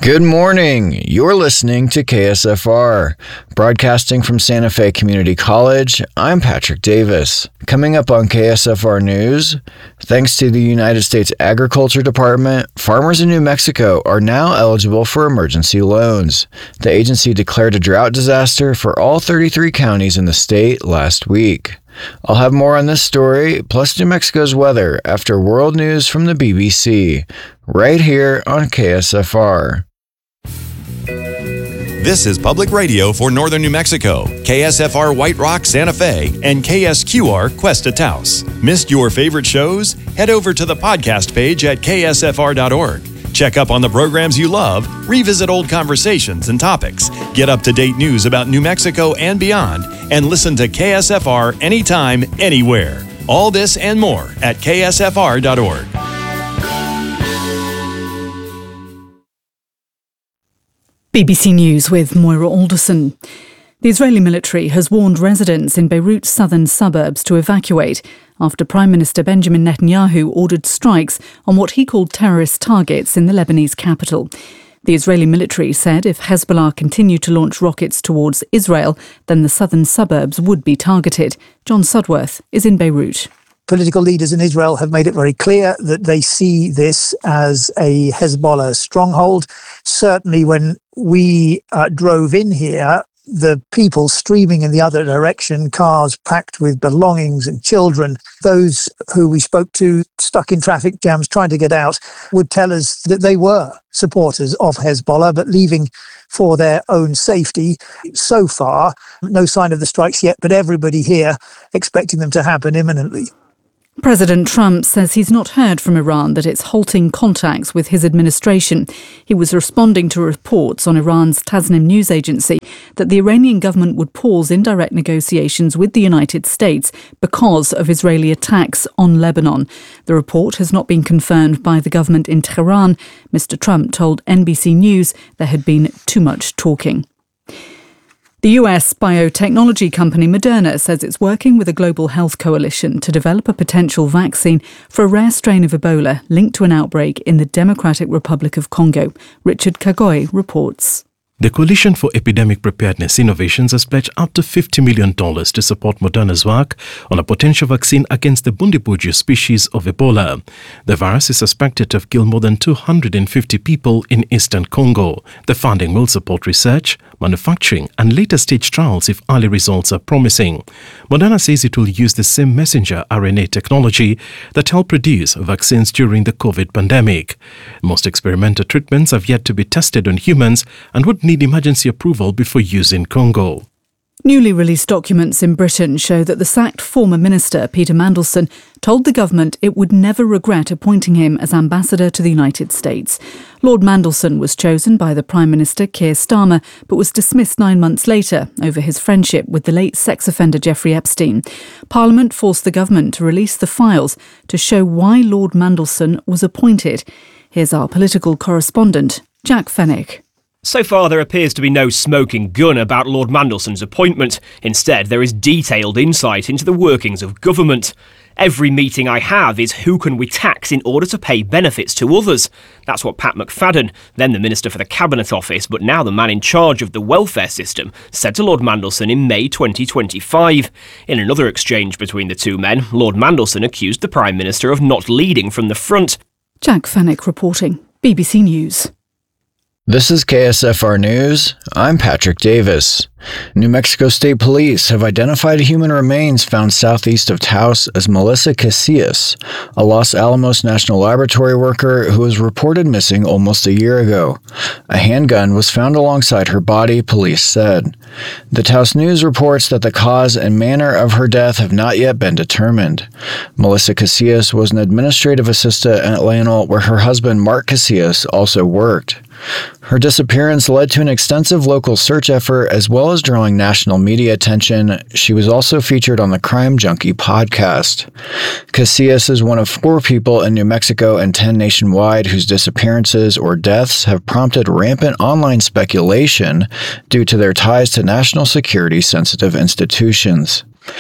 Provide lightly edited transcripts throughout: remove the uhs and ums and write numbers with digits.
Good morning. You're listening to KSFR. Broadcasting from Santa Fe Community College, I'm Patrick Davis. Coming up on KSFR News, thanks to the United States Agriculture Department, farmers in New Mexico are now eligible for emergency loans. The agency declared a drought disaster for all 33 counties in the state last week. I'll have more on this story, plus New Mexico's weather, after world news from the BBC, right here on KSFR. This is Public Radio for Northern New Mexico, KSFR White Rock, Santa Fe, and KSQR Cuesta Taos. Missed your favorite shows? Head over to the podcast page at ksfr.org. Check up on the programs you love, revisit old conversations and topics, get up-to-date news about New Mexico and beyond, and listen to KSFR anytime, anywhere. All this and more at ksfr.org. BBC News with Moira Alderson. The Israeli military has warned residents in Beirut's southern suburbs to evacuate after Prime Minister Benjamin Netanyahu ordered strikes on what he called terrorist targets in the Lebanese capital. The Israeli military said if Hezbollah continued to launch rockets towards Israel, then the southern suburbs would be targeted. John Sudworth is in Beirut. Political leaders in Israel have made it very clear that they see this as a Hezbollah stronghold. Certainly when we drove in here, the people streaming in the other direction, cars packed with belongings and children, those who we spoke to stuck in traffic jams trying to get out, would tell us that they were supporters of Hezbollah, but leaving for their own safety. So far, no sign of the strikes yet, but everybody here expecting them to happen imminently. President Trump says he's not heard from Iran that it's halting contacts with his administration. He was responding to reports on Iran's Tasnim news agency that the Iranian government would pause indirect negotiations with the United States because of Israeli attacks on Lebanon. The report has not been confirmed by the government in Tehran. Mr. Trump told NBC News there had been too much talking. The US biotechnology company Moderna says it's working with a global health coalition to develop a potential vaccine for a rare strain of Ebola linked to an outbreak in the Democratic Republic of Congo. Richard Kagoy reports. The Coalition for Epidemic Preparedness Innovations has pledged up to $50 million to support Moderna's work on a potential vaccine against the Bundibugyo species of Ebola. The virus is suspected to have killed more than 250 people in eastern Congo. The funding will support research, manufacturing and later-stage trials if early results are promising. Moderna says it will use the same messenger RNA technology that helped produce vaccines during the COVID pandemic. Most experimental treatments have yet to be tested on humans and would need emergency approval before use in Congo. Newly released documents in Britain show that the sacked former minister, Peter Mandelson, told the government it would never regret appointing him as ambassador to the United States. Lord Mandelson was chosen by the Prime Minister, Keir Starmer, but was dismissed 9 months later over his friendship with the late sex offender Jeffrey Epstein. Parliament forced the government to release the files to show why Lord Mandelson was appointed. Here's our political correspondent, Jack Fenwick. So far, there appears to be no smoking gun about Lord Mandelson's appointment. Instead, there is detailed insight into the workings of government. Every meeting I have is who can we tax in order to pay benefits to others. That's what Pat McFadden, then the Minister for the Cabinet Office, but now the man in charge of the welfare system, said to Lord Mandelson in May 2025. In another exchange between the two men, Lord Mandelson accused the Prime Minister of not leading from the front. Jack Fenwick reporting, BBC News. This is KSFR News. I'm Patrick Davis. New Mexico State Police have identified human remains found southeast of Taos as Melissa Casillas, a Los Alamos National Laboratory worker who was reported missing almost a year ago. A handgun was found alongside her body, police said. The Taos News reports that the cause and manner of her death have not yet been determined. Melissa Casillas was an administrative assistant at Lanel, where her husband, Mark Casillas, also worked. Her disappearance led to an extensive local search effort as well as drawing national media attention. She was also featured on the Crime Junkie podcast. Casillas is one of 4 people in New Mexico and 10 nationwide whose disappearances or deaths have prompted rampant online speculation due to their ties to national security sensitive institutions.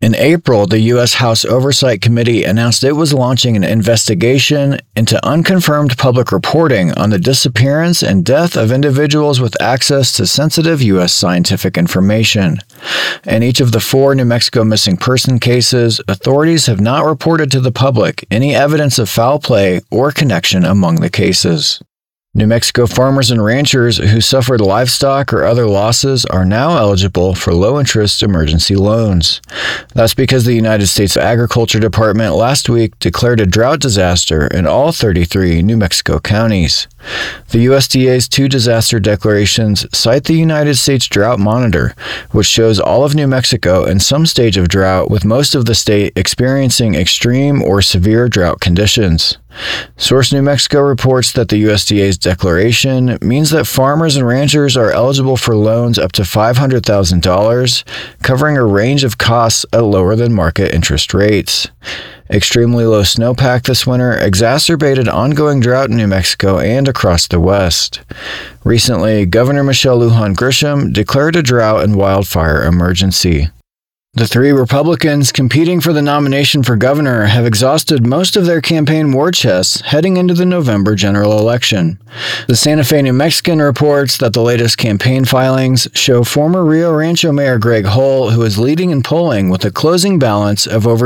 In April, the U.S. House Oversight Committee announced it was launching an investigation into unconfirmed public reporting on the disappearance and death of individuals with access to sensitive U.S. scientific information. In each of the 4 New Mexico missing person cases, authorities have not reported to the public any evidence of foul play or connection among the cases. New Mexico farmers and ranchers who suffered livestock or other losses are now eligible for low-interest emergency loans. That's because the United States Agriculture Department last week declared a drought disaster in all 33 New Mexico counties. The USDA's 2 disaster declarations cite the United States Drought Monitor, which shows all of New Mexico in some stage of drought, with most of the state experiencing extreme or severe drought conditions. Source New Mexico reports that the USDA's declaration means that farmers and ranchers are eligible for loans up to $500,000, covering a range of costs at lower than market interest rates. Extremely low snowpack this winter exacerbated ongoing drought in New Mexico and across the West. Recently, Governor Michelle Lujan Grisham declared a drought and wildfire emergency. The 3 Republicans competing for the nomination for governor have exhausted most of their campaign war chests heading into the November general election. The Santa Fe New Mexican reports that the latest campaign filings show former Rio Rancho Mayor Greg Hull, who is leading in polling with a closing balance of over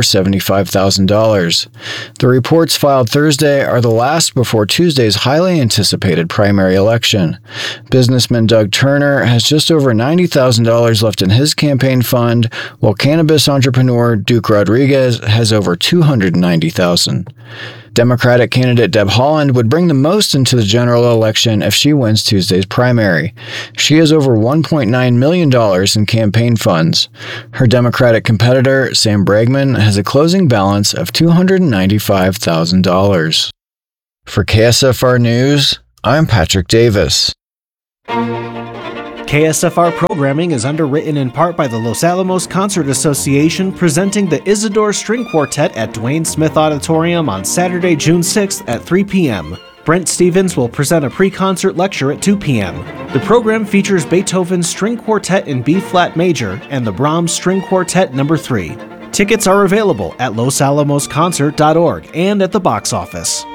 $75,000. The reports filed Thursday are the last before Tuesday's highly anticipated primary election. Businessman Doug Turner has just over $90,000 left in his campaign fund, while cannabis entrepreneur Duke Rodriguez has over $290,000. Democratic candidate Deb Haaland would bring the most into the general election if she wins Tuesday's primary. She has over $1.9 million in campaign funds. Her Democratic competitor, Sam Bregman, has a closing balance of $295,000. For KSFR News, I'm Patrick Davis. KSFR programming is underwritten in part by the Los Alamos Concert Association, presenting the Isidore String Quartet at Dwayne Smith Auditorium on Saturday, June 6th at 3 p.m. Brent Stevens will present a pre-concert lecture at 2 p.m. The program features Beethoven's String Quartet in B-flat major and the Brahms String Quartet No. 3. Tickets are available at losalamosconcert.org and at the box office.